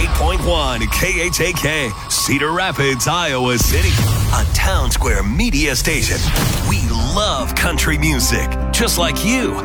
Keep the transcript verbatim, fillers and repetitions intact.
ninety-eight point one K H A K, Cedar Rapids, Iowa City. A Town Square media station. We love country music, just like you.